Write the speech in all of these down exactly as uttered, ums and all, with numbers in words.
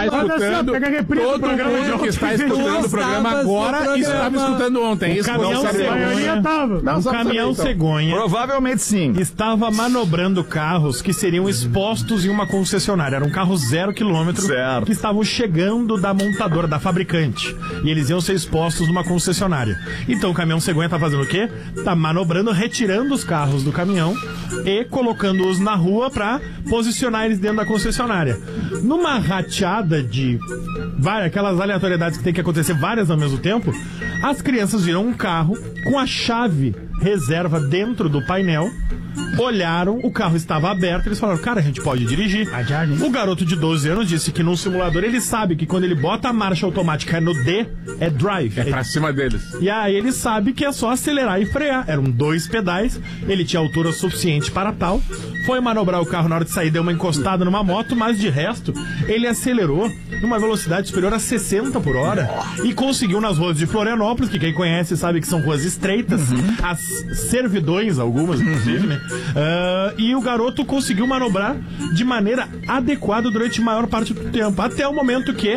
está escutando, todo mundo que está escutando o programa agora estava escutando ontem. O caminhão cegonha, o caminhão cegonha provavelmente sim, estava manobrando carros que seriam expostos em uma concessionária. Era um carro zero quilômetro que estavam chegando da montadora, da fabricante. E eles iam ser expostos numa concessionária. Então o caminhão cegonha tá fazendo o quê? Tá manobrando, retirando os carros do caminhão e colocando-os na rua pra posicionar eles dentro da concessionária. Numa rateada de várias, aquelas aleatoriedades que tem que acontecer várias ao mesmo tempo, as crianças viram um carro com a chave reserva dentro do painel, olharam, o carro estava aberto, eles falaram, cara, a gente pode dirigir. O garoto de doze anos disse que no simulador ele sabe que quando ele bota a marcha automática no D, é drive. É pra cima deles. E aí ele sabe que é só acelerar e frear. Eram dois pedais, ele tinha altura suficiente para tal, foi manobrar o carro na hora de sair, deu uma encostada numa moto, mas de resto, ele acelerou numa velocidade superior a sessenta por hora e conseguiu nas ruas de Florianópolis, que quem conhece sabe que são ruas estreitas, uhum. as servidões, algumas inclusive, né? Uh, e o garoto conseguiu manobrar de maneira adequada durante a maior parte do tempo, até o momento que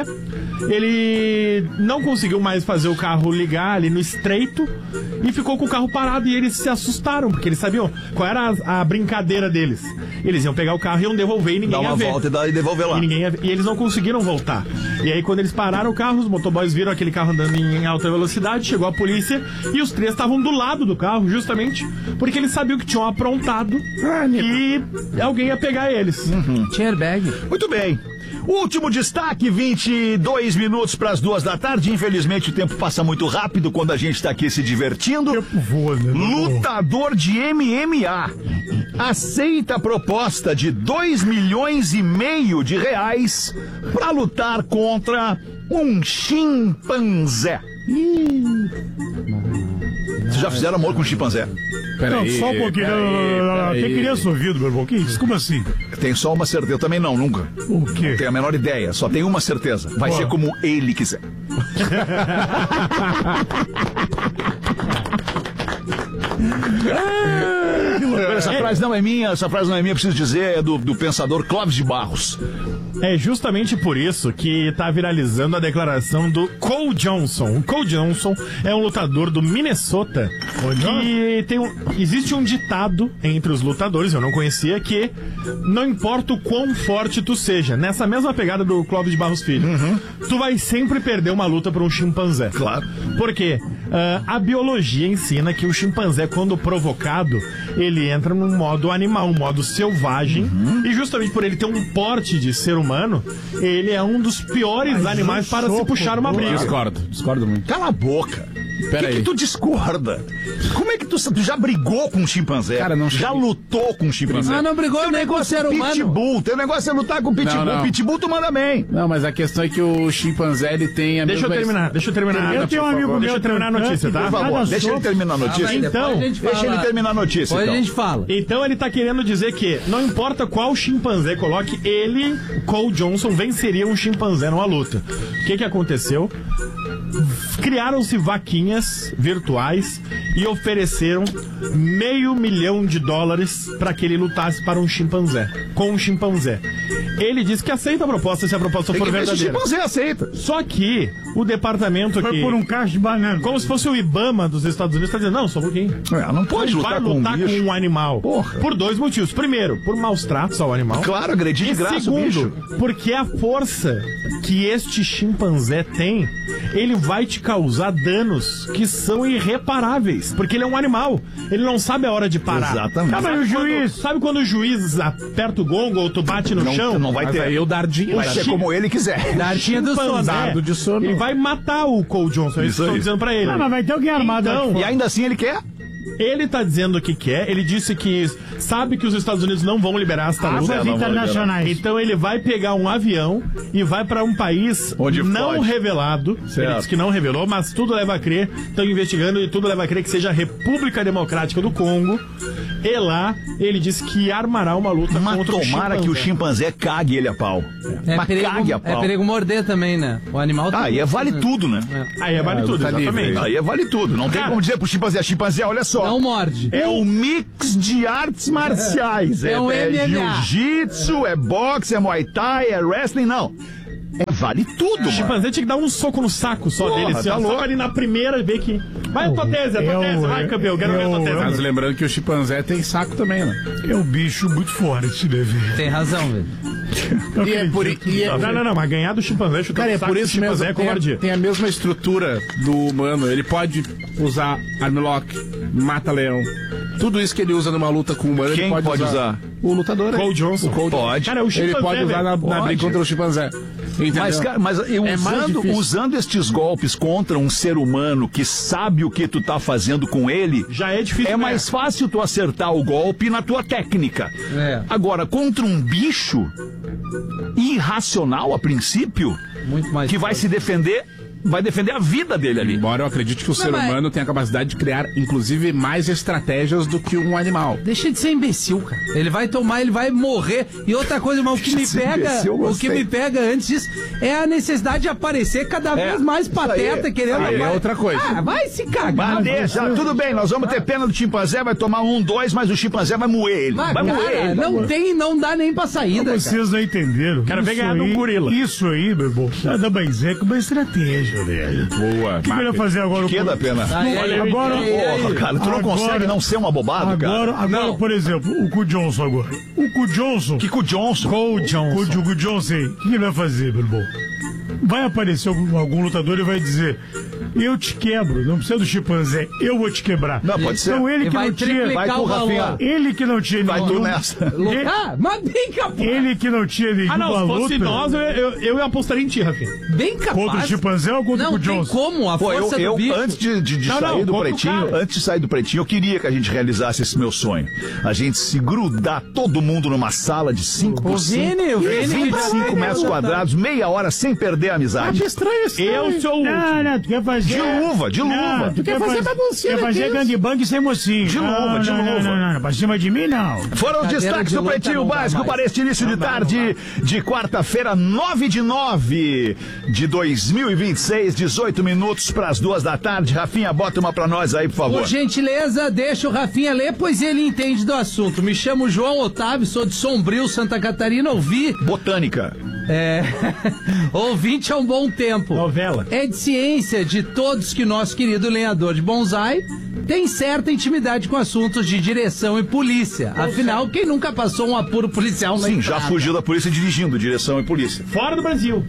ele não conseguiu mais fazer o carro ligar ali no estreito e ficou com o carro parado, e eles se assustaram, porque eles sabiam qual era a, a brincadeira deles. Eles iam pegar o carro e iam devolver e ninguém ia ver. Dar uma volta e devolver lá. E, ninguém ia, e eles não conseguiram voltar. E aí quando eles pararam o carro, os motoboys viram aquele carro andando em, em alta velocidade, chegou a polícia e os três estavam do lado do carro, justamente porque eles sabiam que tinham aprontado ah, e alguém ia pegar eles. Uhum. Tinha airbag. Muito bem. Último destaque, vinte e dois minutos para as duas da tarde. Infelizmente o tempo passa muito rápido quando a gente está aqui se divertindo. Tempo voa, né? Lutador de M M A aceita a proposta de dois milhões e meio de reais para lutar contra um chimpanzé. Vocês já fizeram amor com um chimpanzé? Peraí, não, só um pouquinho. Tem criança ouvindo, meu irmão. Que isso? Como assim? Tem só uma certeza. Eu também não, nunca. O quê? Não tenho a menor ideia. Só tem uma certeza. Vai Boa. ser como ele quiser. Essa frase não é minha, essa frase não é minha, preciso dizer, é do, do pensador Clóvis de Barros. É justamente por isso que tá viralizando a declaração do Cole Johnson. O Cole Johnson é um lutador do Minnesota que tem um, existe um ditado entre os lutadores, eu não conhecia, que não importa o quão forte tu seja, nessa mesma pegada do Clóvis de Barros Filho, uhum. tu vai sempre perder uma luta por um chimpanzé. Claro. Por quê? Uh, a biologia ensina que o chimpanzé, quando provocado, ele entra num modo animal, um modo selvagem, uhum. e justamente por ele ter um porte de ser humano, ele é um dos piores Mas animais para soco, se puxar uma briga. Discordo, discordo muito. Cala a boca. Pera que, que tu discorda? Como é que tu, tu já brigou com um chimpanzé? Cara, não já lutou com um chimpanzé? Ah, não brigou, o negócio era humano. Pitbull, teu negócio é lutar com pitbull. Não, não. Pitbull tu manda bem. Não, mas a questão é que o chimpanzé, ele tem a Deixa eu terminar, deixa eu terminar. Eu tenho um amigo meu, deixa eu terminar a notícia, tá? Por favor, deixa ele terminar a notícia. Ah, então, deixa ele terminar a notícia. Depois então. a gente fala. Então ele tá querendo dizer que não importa qual chimpanzé coloque, ele, Cole Johnson, venceria um chimpanzé numa luta. O que que aconteceu? Criaram-se vaquinhas virtuais e ofereceram meio milhão de dólares para que ele lutasse para um chimpanzé, com um chimpanzé. Ele disse que aceita a proposta se a proposta Tem for que ver verdadeira. Se o chimpanzé aceita. Só que o departamento Foi aqui, por um cacho de banana. como se fosse o IBAMA dos Estados Unidos, está dizendo, não, só um pouquinho. É, não pode não lutar, vai com, lutar um com um animal. Porra. Por dois motivos. Primeiro, por maus tratos ao animal. Claro, agredir de e graça segundo, o bicho. porque a força que este chimpanzé tem, ele vai te causar danos que são irreparáveis. Porque ele é um animal. Ele não sabe a hora de parar. Exatamente. Sabe, Mas o o juiz, juiz... sabe quando o juiz aperta o gongo ou tu bate no não, chão? Não vai mas ter. Aí o dardinho vai ser como ele quiser. Dardinha do sono. Dardo de sono. Ele vai matar o Cole Johnson. É isso que estão dizendo pra ele. Ah, mas vai ter alguém armado. Então, e ainda assim ele quer? Ele tá dizendo que quer, ele disse que sabe que os Estados Unidos não vão liberar esta luta. Asas internacionais. Então ele vai pegar um avião e vai para um país Onde não pode. revelado. Certo. Ele disse que não revelou, mas tudo leva a crer, estão investigando e tudo leva a crer que seja a República Democrática do Congo. E lá ele disse que armará uma luta mas contra o chimpanzé. tomara que o chimpanzé cague ele a pau. É mas perigo, cague a pau. É perigo morder também, né? O animal... Ah, aí é vale tudo, né? É. Aí é vale É, tudo, tá exatamente. livre. Aí é vale tudo. Não tem Cara, como dizer pro chimpanzé, chimpanzé, olha só. Não morde. É o mix de artes marciais. É, é é um é M M A. jiu-jitsu, é boxe, é muay thai, é wrestling, não. É, vale tudo, O mano. chimpanzé tinha que dar um soco no saco só Porra, dele. tá Assim, ó, louco. só ali na primeira, ver que... Vai, Totese, Eu- Totese, vai, campeão, quero ver eu- Totese. Mas lembrando que o chimpanzé tem saco também, né? É um bicho muito forte, né, velho? Tem razão, velho. E é por, i- e é, Não, não, não, mas ganhar do chimpanzé, chutar cara, o é saco por do isso mesmo. chimpanzé é Tem a, covardia. tem a mesma estrutura do humano. Ele pode usar armlock, mata-leão. Tudo isso que ele usa numa luta com o humano, Quem ele pode, pode usar. usar? O lutador. Cole aí. Johnson. O Cole Pode. Cara, o Ele chimpanzé, pode usar na, velho, na briga contra o chimpanzé. Entendeu? Mas, cara, mas eu É mais usando, difícil. usando estes golpes contra um ser humano que sabe o que tu tá fazendo com ele, já é difícil. é né? mais fácil tu acertar o golpe na tua técnica. É. Agora, contra um bicho irracional a princípio, Muito mais. que vai se defender, vai defender a vida dele ali. Embora eu acredite que o ser mas- humano tem a capacidade de criar, inclusive, mais estratégias do que um animal. Deixa de ser imbecil, cara. Ele vai tomar, ele vai morrer. E outra coisa, mas o que Deixa me de ser pega, imbecil, eu o que gostei. me pega antes disso é a necessidade de aparecer cada É, vez mais isso pateta, aí. querendo. Aí é vai- outra coisa. Ah, vai se cagar. Mas deixa, tudo bem, nós vamos ter pena do chimpanzé, vai tomar um, dois, mas o chimpanzé vai moer ele. Mas, Vai moer cara, ele. não tem, não dá nem pra saída, cara. Vocês não entenderam. Quero ver Isso ganhar de um aí- gorila. Isso aí, meu irmão, nada mais é que uma estratégia, velho. Boa. O que, que ele vai fazer agora? Que da pena. Aí, aí, Agora- aí, aí, Porra, cara, tu não Agora- consegue não ser um abobado, Agora, cara. agora Não. por exemplo, o Cu Johnson agora. O Cu Johnson. Kiko Johnson. Cole Johnson. O Cu Johnson aí. O que ele vai fazer, meu irmão? Vai aparecer algum, algum lutador e vai dizer: eu te quebro, não precisa do chimpanzé, eu vou te quebrar. Não, pode ser. Então ele E que vai não tinha. triplicar Vai com o o Rafinha. valor. Ele que não tinha Vai tu nenhum- nessa. Ele, Ah, mas bem capaz. ele que não tinha nenhuma Ah, não, se fosse luta nós, eu, eu, eu apostaria em ti, Rafinha. Bem capaz. contra o chimpanzé ou contra Não o Cu tem Johnson? como, a Pô, eu, força eu do bicho. antes de, de- de Não, sair não, do contra o pretinho, cara. antes de sair do pretinho, eu queria que a gente realizasse esse meu sonho. A gente se grudar todo mundo numa sala de cinco por O cinco, Vini, o Vini. vinte e cinco metros quadrados, meia hora sem perder a amizade. estranho isso. Eu sou o Não, último. não, tu quer fazer. De luva, de Não, luva. tu quer fazer baguncinha Quer fazer daqueles. gangbang sem mocinho. De luva, não, de não, luva. Não, não, não, não, pra cima de mim, não. Foram os Cadeira destaques de do luta Pretinho não dá Básico mais. para este início de tarde de quarta-feira, nove de nove de dois mil e vinte e seis, dezoito minutos para as duas da tarde. Rafinha, bota uma para nós aí, por favor. Por gentileza, deixa o Rafinha ler, pois ele entende do assunto. Me chamo João Otávio, sou de Sombrio, Santa Catarina. Ouvi, Botânica. é, ouvinte há um bom tempo. Novela. É de ciência de todos que nosso querido lenhador de bonsai tem certa intimidade com assuntos de direção e polícia. Afinal, quem nunca passou um apuro policial na Sim, já estrada? fugiu da polícia dirigindo, direção e polícia. Fora do Brasil.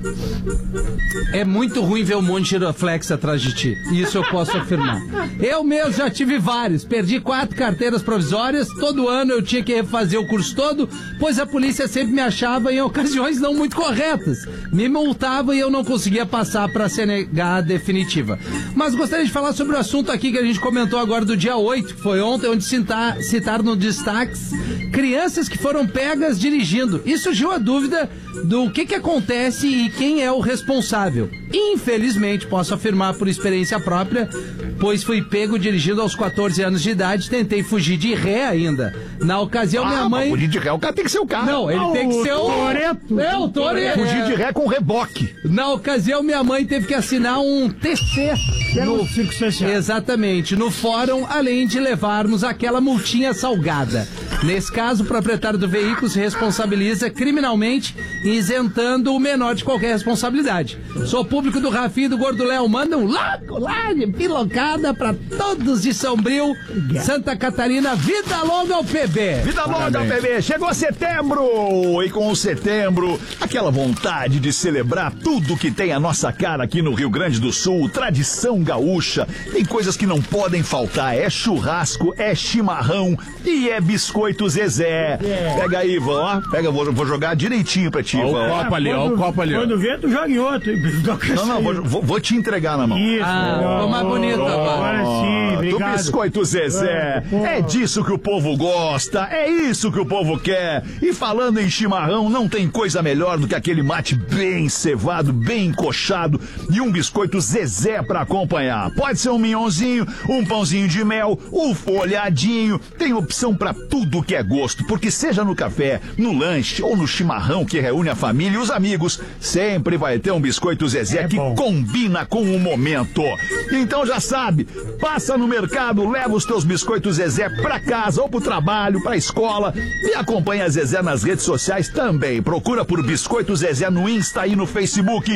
É muito ruim ver um monte de giroflex atrás de ti. Isso eu posso afirmar. Eu mesmo já tive vários. Perdi quatro carteiras provisórias. Todo ano eu tinha que refazer o curso todo, pois a polícia sempre me achava em ocasiões não muito corretas. Me multava e eu não conseguia passar para a C N H definitiva. Mas gostaria de falar sobre o assunto aqui que a gente comentou agora do dia oito, que foi ontem, onde citar, citar no destaques crianças que foram pegas dirigindo. E surgiu a dúvida do que, que acontece e quem é o responsável. Infelizmente, posso afirmar por experiência própria, pois fui pego dirigindo aos quatorze anos de idade, tentei fugir de ré ainda. Na ocasião, Ah, minha mãe... mas fugir de ré, o cara tem que ser o cara. Não, ele Ah, tem que o ser o... Toretto. É, o Toretto. Fugir de ré com reboque. Na ocasião, minha mãe teve que assinar um T C. Era no- um circo social. Exatamente, no fórum, além de levarmos aquela multinha salgada. Nesse caso, o proprietário do veículo se responsabiliza criminalmente, isentando o menor de qualquer responsabilidade. Sou público do Rafinha e do Gordo Léo. Manda um louco lá de pilocada pra todos de Sombrio, Santa Catarina. Vida longa ao P B. Vida longa, bebê! Chegou setembro! E com o setembro, aquela vontade de celebrar tudo que tem a nossa cara aqui no Rio Grande do Sul, tradição gaúcha. Tem coisas que não podem faltar: é churrasco, é chimarrão e é biscoito Zezé. Pega aí, Ivan, ó. Pega, vou, vou jogar direitinho pra ti, Ó o Ivan. ó. copo ali, ó o copo ali. ó. Quando vê, tu joga em outro. Não, não, vou, vou- vou te entregar na mão. Isso. Ah, ficou mais bonito agora. Agora sim, Do obrigado. biscoito Zezé. É disso que o povo gosta, é isso que o povo quer. E falando em chimarrão, não tem coisa melhor do que aquele mate bem cevado, bem encoxado e um biscoito Zezé pra acompanhar. Pode ser um minhonzinho, um pãozinho de mel, um folhadinho, tem opção pra tudo tudo que é gosto, porque seja no café, no lanche ou no chimarrão que reúne a família e os amigos, sempre vai ter um biscoito Zezé É que bom. combina com o momento. Então já sabe, passa no mercado, leva os teus biscoitos Zezé pra casa ou pro trabalho, pra escola e acompanha a Zezé nas redes sociais também. Procura por Biscoito Zezé no Insta e no Facebook.